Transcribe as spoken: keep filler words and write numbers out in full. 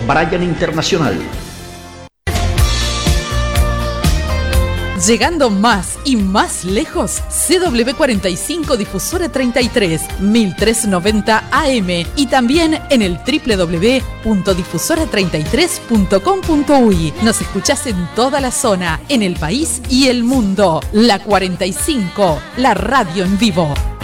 Brian Internacional. Llegando más y más lejos, C W cuarenta y cinco Difusora treinta y tres, mil trescientos noventa A M y también en el doble u doble u doble u punto difusora treinta y tres punto com punto uy. Nos escuchás en toda la zona, en el país y el mundo. La cuarenta y cinco, la radio en vivo.